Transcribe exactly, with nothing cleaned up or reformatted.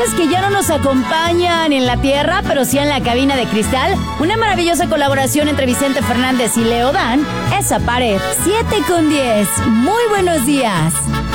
voces que ya no nos acompañan en la tierra, pero sí en la cabina de cristal. Una maravillosa colaboración entre Vicente Fernández y Leo Dan. Esa pared, siete con diez. Muy buenos días.